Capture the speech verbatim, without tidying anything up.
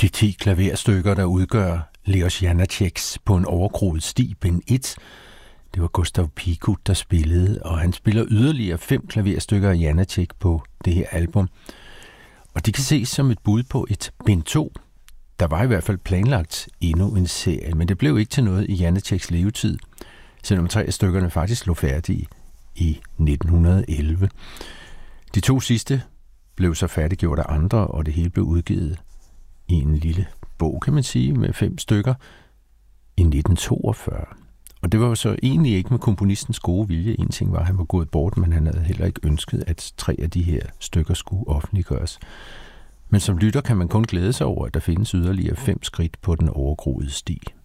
De ti klaverstykker, der udgør Leos Janáčeks På en overgroet sti, bind et, det var Gustav Picut, der spillede, og han spiller yderligere fem klaverstykker af Janáček på det her album. Og de kan ses som et bud på et bind to. Der var i hvert fald planlagt endnu en serie, men det blev ikke til noget i Janáčeks levetid, selvom tre af stykkerne faktisk lå færdige i nitten elleve. De to sidste blev så færdiggjort af andre, og det hele blev udgivet i en lille bog, kan man sige, med fem stykker i nitten toogfyrre. Og det var jo så egentlig ikke med komponistens gode vilje. En ting var, at han var gået bort, men han havde heller ikke ønsket, at tre af de her stykker skulle offentliggøres. Men som lytter kan man kun glæde sig over, at der findes yderligere fem skridt på den overgroede sti.